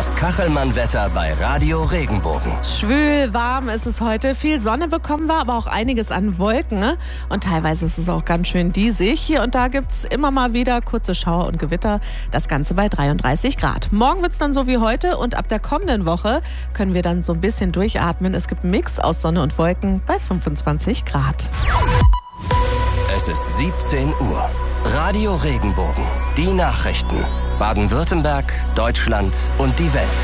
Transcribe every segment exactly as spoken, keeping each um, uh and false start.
Das Kachelmann-Wetter bei Radio Regenbogen. Schwül, warm ist es heute. Viel Sonne bekommen wir, aber auch einiges an Wolken. Ne? Und teilweise ist es auch ganz schön diesig. Hier und da gibt es immer mal wieder kurze Schauer und Gewitter. Das Ganze bei dreiunddreißig Grad. Morgen wird es dann so wie heute und ab der kommenden Woche können wir dann so ein bisschen durchatmen. Es gibt einen Mix aus Sonne und Wolken bei fünfundzwanzig Grad. Es ist siebzehn Uhr. Radio Regenbogen. Die Nachrichten. Baden-Württemberg, Deutschland und die Welt.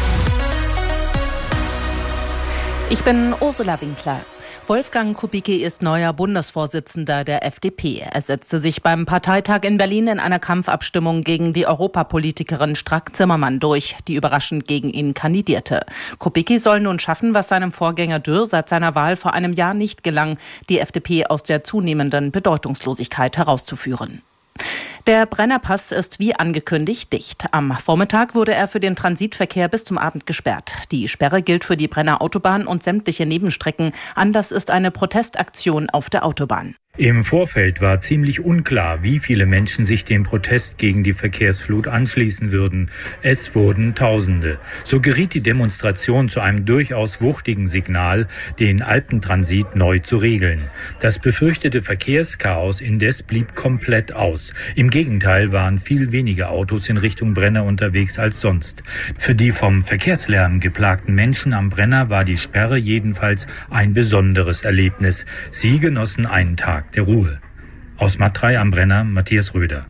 Ich bin Ursula Winkler. Wolfgang Kubicki ist neuer Bundesvorsitzender der F D P. Er setzte sich beim Parteitag in Berlin in einer Kampfabstimmung gegen die Europapolitikerin Strack-Zimmermann durch, die überraschend gegen ihn kandidierte. Kubicki soll nun schaffen, was seinem Vorgänger Dürr seit seiner Wahl vor einem Jahr nicht gelang, die F D P aus der zunehmenden Bedeutungslosigkeit herauszuführen. Der Brennerpass ist wie angekündigt dicht. Am Vormittag wurde er für den Transitverkehr bis zum Abend gesperrt. Die Sperre gilt für die Brenner Autobahn und sämtliche Nebenstrecken. Anders ist eine Protestaktion auf der Autobahn. Im Vorfeld war ziemlich unklar, wie viele Menschen sich dem Protest gegen die Verkehrsflut anschließen würden. Es wurden Tausende. So geriet die Demonstration zu einem durchaus wuchtigen Signal, den Alpentransit neu zu regeln. Das befürchtete Verkehrschaos indes blieb komplett aus. Im Gegenteil waren viel weniger Autos in Richtung Brenner unterwegs als sonst. Für die vom Verkehrslärm geplagten Menschen am Brenner war die Sperre jedenfalls ein besonderes Erlebnis. Sie genossen einen Tag der Ruhe. Aus Matrei am Brenner, Matthias Röder.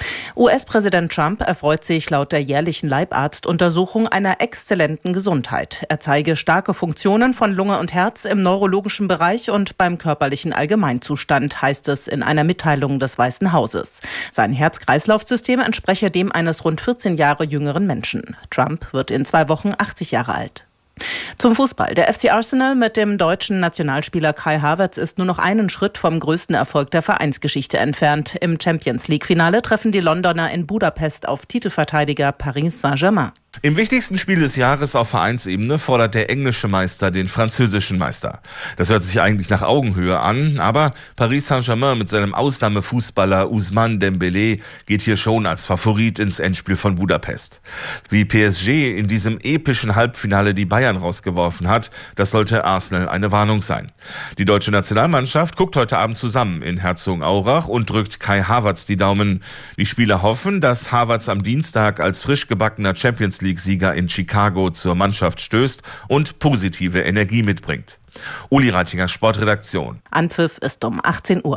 U S-Präsident Trump erfreut sich laut der jährlichen Leibarztuntersuchung einer exzellenten Gesundheit. Er zeige starke Funktionen von Lunge und Herz im neurologischen Bereich und beim körperlichen Allgemeinzustand, heißt es in einer Mitteilung des Weißen Hauses. Sein Herz-Kreislauf-System entspreche dem eines rund vierzehn Jahre jüngeren Menschen. Trump wird in zwei Wochen achtzig Jahre alt. Zum Fußball. Der F C Arsenal mit dem deutschen Nationalspieler Kai Havertz ist nur noch einen Schritt vom größten Erfolg der Vereinsgeschichte entfernt. Im Champions-League-Finale treffen die Londoner in Budapest auf Titelverteidiger Paris Saint-Germain. Im wichtigsten Spiel des Jahres auf Vereinsebene fordert der englische Meister den französischen Meister. Das hört sich eigentlich nach Augenhöhe an, aber Paris Saint-Germain mit seinem Ausnahmefußballer Ousmane Dembélé geht hier schon als Favorit ins Endspiel von Budapest. Wie P S G in diesem epischen Halbfinale die Bayern rausgeworfen hat, das sollte Arsenal eine Warnung sein. Die deutsche Nationalmannschaft guckt heute Abend zusammen in Herzogenaurach und drückt Kai Havertz die Daumen. Die Spieler hoffen, dass Havertz am Dienstag als frisch gebackener Champions League-Sieger in Chicago zur Mannschaft stößt und positive Energie mitbringt. Uli Reitinger, Sportredaktion. Anpfiff ist um achtzehn Uhr.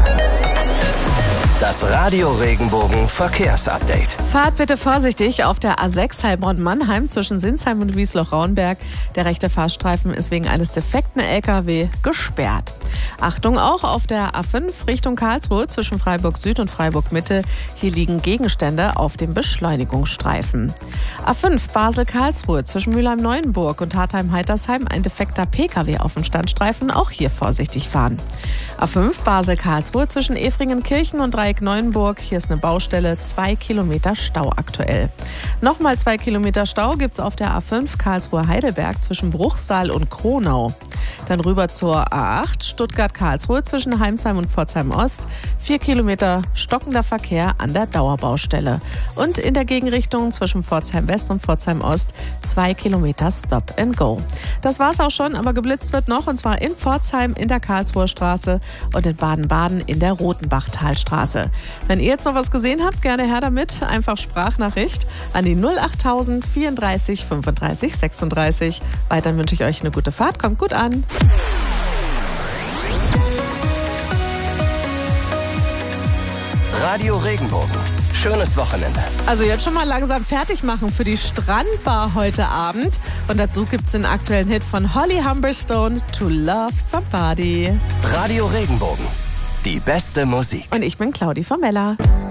Das Radio Regenbogen Verkehrsupdate. Fahrt bitte vorsichtig auf der A sechs Heilbronn-Mannheim zwischen Sinsheim und Wiesloch-Rauenberg. Der rechte Fahrstreifen ist wegen eines defekten L K W gesperrt. Achtung auch auf der A fünf Richtung Karlsruhe zwischen Freiburg Süd und Freiburg Mitte. Hier liegen Gegenstände auf dem Beschleunigungsstreifen. A fünf Basel-Karlsruhe zwischen Mülheim-Neuenburg und Hartheim-Heitersheim ein defekter P K W auf dem Standstreifen. Auch hier vorsichtig fahren. A fünf Basel-Karlsruhe zwischen Efringen-Kirchen und Dreieck-Neuenburg. Hier ist eine Baustelle, zwei Kilometer Stau aktuell. Nochmal zwei Kilometer Stau gibt es auf der A fünf Karlsruhe-Heidelberg zwischen Bruchsal und Kronau. Dann rüber zur A acht Stuttgart-Karlsruhe zwischen Heimsheim und Pforzheim-Ost. Vier Kilometer stockender Verkehr an der Dauerbaustelle. Und in der Gegenrichtung zwischen Pforzheim-West und Pforzheim-Ost zwei Kilometer Stop and Go. Das war's auch schon, aber geblitzt wird noch, und zwar in Pforzheim in der Karlsruher Straße und in Baden-Baden in der Rotenbachtalstraße. Wenn ihr jetzt noch was gesehen habt, gerne her damit. Einfach Sprachnachricht an die null achttausend vierunddreißig fünfunddreißig sechsunddreißig. Weiter wünsche ich euch eine gute Fahrt. Kommt gut an. Radio Regenbogen. Schönes Wochenende. Also jetzt schon mal langsam fertig machen für die Strandbar heute Abend. Und dazu gibt's den aktuellen Hit von Holly Humberstone, To Love Somebody. Radio Regenbogen. Die beste Musik. Und ich bin Claudi Formella.